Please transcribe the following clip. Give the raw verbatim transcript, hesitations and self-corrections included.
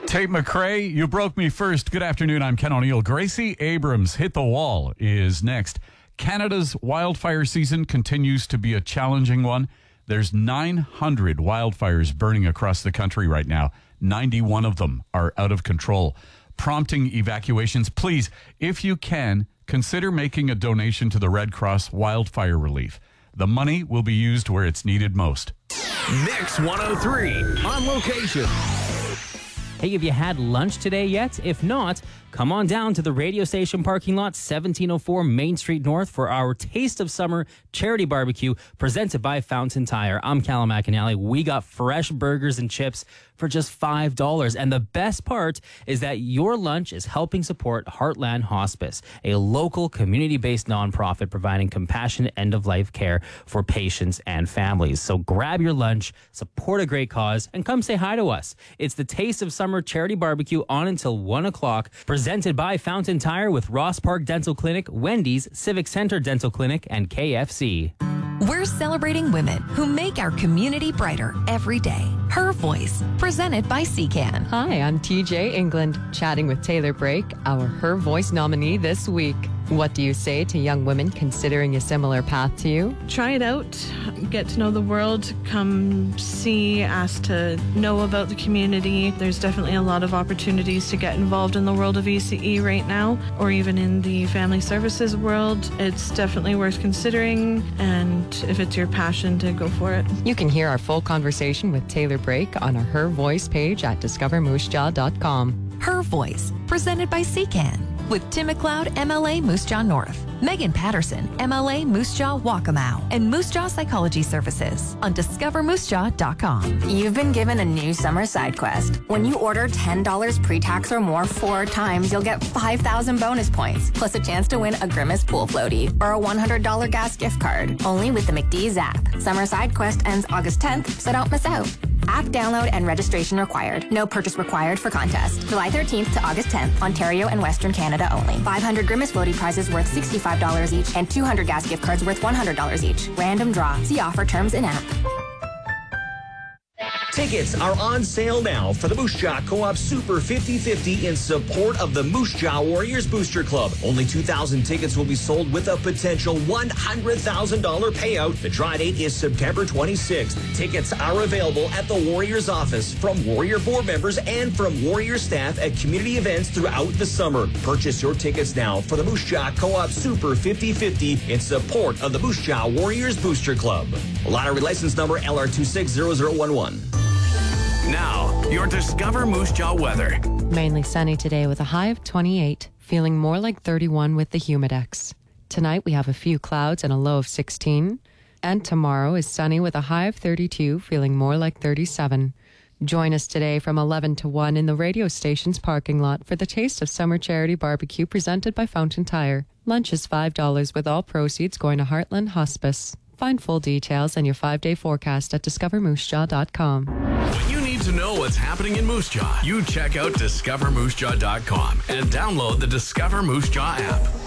Tate McRae, you broke me first. Good afternoon. I'm Ken O'Neill. Gracie Abrams, Hit the Wall, is next. Canada's wildfire season continues to be a challenging one. There's nine hundred wildfires burning across the country right now. ninety-one of them are out of control, prompting evacuations. Please, if you can, consider making a donation to the Red Cross Wildfire Relief. The money will be used where it's needed most. Mix one oh three, on location. Hey, have you had lunch today yet? If not, come on down to the radio station parking lot, seventeen oh four Main Street North, for our Taste of Summer charity barbecue presented by Fountain Tire. I'm Callum McAnally. We got fresh burgers and chips for just five dollars. And the best part is that your lunch is helping support Heartland Hospice, a local community-based nonprofit providing compassionate end-of-life care for patients and families. So grab your lunch, support a great cause, and come say hi to us. It's the Taste of Summer charity barbecue on until one o'clock, presented by Fountain Tire with Ross Park Dental Clinic, Wendy's, Civic Center Dental Clinic, and K F C. We're celebrating women who make our community brighter every day. Her Voice, presented by C CAN. Hi, I'm T J England, chatting with Taylor Brake, our Her Voice nominee this week. What do you say to young women considering a similar path to you? Try it out, get to know the world, come see, ask to know about the community. There's definitely a lot of opportunities to get involved in the world of E C E right now, or even in the family services world. It's definitely worth considering, and if it's your passion, to go for it. You can hear our full conversation with Taylor Brake on our Her Voice page at discover moose jaw dot com. Her Voice, presented by C CAN, with Tim McLeod, M L A Moose Jaw North, Megan Patterson, M L A Moose Jaw Waccamaw, and Moose Jaw Psychology Services on discover moose jaw dot com. You've been given a new summer side quest. When you order ten dollars pre-tax or more four times, you'll get five thousand bonus points, plus a chance to win a Grimace pool floaty or a one hundred dollars gas gift card. Only with the McDee's app. Summer side quest ends August tenth, so don't miss out. App download and registration required. No purchase required for contest. July thirteenth to August tenth, Ontario and Western Canada only. five hundred Grimace floaty prizes worth sixty-five dollars each and two hundred gas gift cards worth one hundred dollars each. Random draw. See offer terms in app. Tickets are on sale now for the Moose Jaw Co-op Super fifty fifty in support of the Moose Jaw Warriors Booster Club. Only two thousand tickets will be sold with a potential one hundred thousand dollars payout. The draw date is September twenty-sixth. Tickets are available at the Warriors office, from Warrior board members and from Warrior staff at community events throughout the summer. Purchase your tickets now for the Moose Jaw Co-op Super fifty fifty in support of the Moose Jaw Warriors Booster Club. Lottery license number L R two six zero zero one one. Now, your Discover Moose Jaw weather. Mainly sunny today with a high of twenty-eight, feeling more like thirty-one with the Humidex. Tonight we have a few clouds and a low of sixteen. And tomorrow is sunny with a high of thirty-two, feeling more like thirty-seven. Join us today from eleven to one in the radio station's parking lot for the Taste of Summer charity barbecue presented by Fountain Tire. Lunch is five dollars with all proceeds going to Heartland Hospice. Find full details and your five-day forecast at discover moose jaw dot com. When you need to know what's happening in Moose Jaw, you check out discover moose jaw dot com and download the Discover Moose Jaw app.